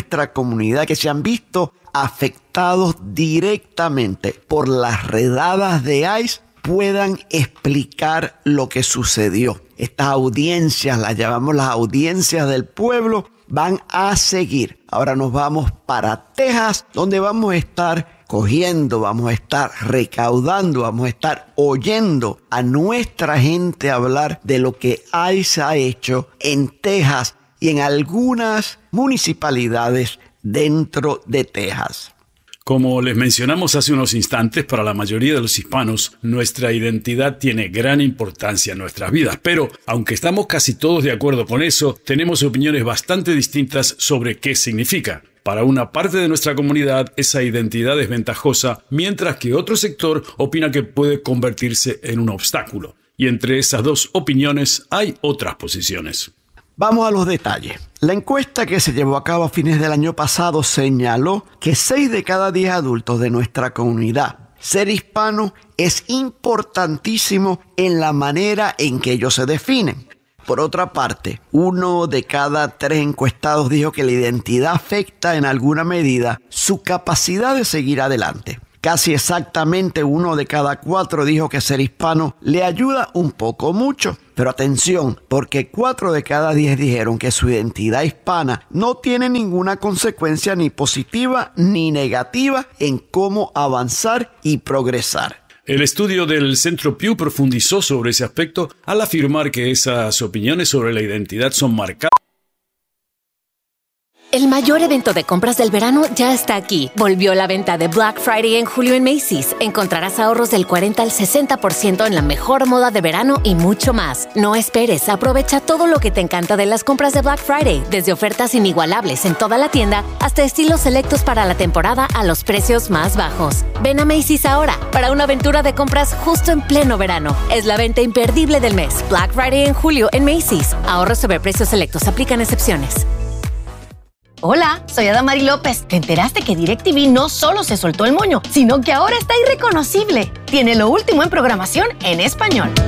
nuestra comunidad que se han visto afectados directamente por las redadas de ICE puedan explicar lo que sucedió. Estas audiencias, las llamamos las audiencias del pueblo, van a seguir. Ahora nos vamos para Texas, donde vamos a estar cogiendo, vamos a estar recaudando, vamos a estar oyendo a nuestra gente hablar de lo que ICE ha hecho en Texas y en algunas municipalidades dentro de Texas. Como les mencionamos hace unos instantes, para la mayoría de los hispanos, nuestra identidad tiene gran importancia en nuestras vidas. Pero, aunque estamos casi todos de acuerdo con eso, tenemos opiniones bastante distintas sobre qué significa. Para una parte de nuestra comunidad, esa identidad es ventajosa, mientras que otro sector opina que puede convertirse en un obstáculo. Y entre esas dos opiniones hay otras posiciones. Vamos a los detalles. La encuesta que se llevó a cabo a fines del año pasado señaló que 6 de cada 10 adultos de nuestra comunidad, ser hispano es importantísimo en la manera en que ellos se definen. Por otra parte, 1 de cada 3 encuestados dijo que la identidad afecta en alguna medida su capacidad de seguir adelante. Casi exactamente 1 de cada 4 dijo que ser hispano le ayuda un poco mucho. Pero atención, porque 4 de cada 10 dijeron que su identidad hispana no tiene ninguna consecuencia ni positiva ni negativa en cómo avanzar y progresar. El estudio del Centro Pew profundizó sobre ese aspecto al afirmar que esas opiniones sobre la identidad son marcadas. El mayor evento de compras del verano ya está aquí. Volvió la venta de Black Friday en julio en Macy's. Encontrarás ahorros del 40 al 60% en la mejor moda de verano y mucho más. No esperes, aprovecha todo lo que te encanta de las compras de Black Friday, desde ofertas inigualables en toda la tienda hasta estilos selectos para la temporada a los precios más bajos. Ven a Macy's ahora para una aventura de compras justo en pleno verano. Es la venta imperdible del mes. Black Friday en julio en Macy's. Ahorros sobre precios selectos, aplican excepciones. Hola, soy Adamari López. ¿Te enteraste que DirecTV no solo se soltó el moño, sino que ahora está irreconocible? Tiene lo último en programación en español.